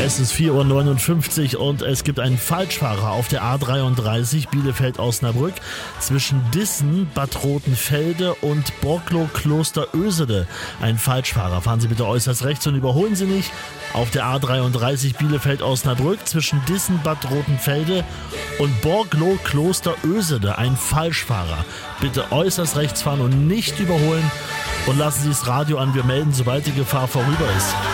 Es ist 4:59 Uhr und es gibt einen Falschfahrer auf der A33 Bielefeld-Osnabrück zwischen Dissen, Bad Rotenfelde und Borklo-Kloster-Ösede. Ein Falschfahrer. Fahren Sie bitte äußerst rechts und überholen Sie nicht. Auf der A33 Bielefeld-Osnabrück zwischen Dissen, Bad Rotenfelde und Borklo-Kloster-Ösede. Ein Falschfahrer. Bitte äußerst rechts fahren und nicht überholen. Und lassen Sie das Radio an. Wir melden, sobald die Gefahr vorüber ist.